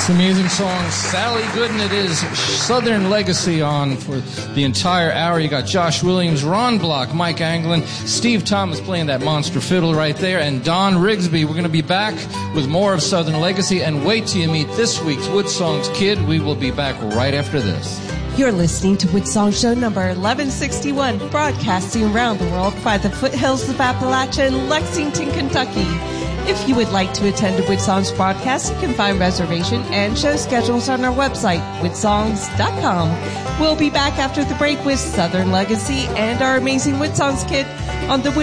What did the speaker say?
Amazing song, Sally Gooden. It is Southern Legacy on for the entire hour. You got Josh Williams, Ron Block, Mike Anglin, Steve Thomas playing that monster fiddle right there, and Don Rigsby. We're going to be back with more of Southern Legacy, and wait till you meet this week's Woodsongs kid. We will be back right after this. You're listening to Woodsong Show number 1161, broadcasting around the world by the foothills of Appalachia in Lexington, Kentucky. If you would like to attend a Woodsongs broadcast, you can find reservation and show schedules on our website, woodsongs.com. We'll be back after the break with Southern Legacy and our amazing Woodsongs kid on the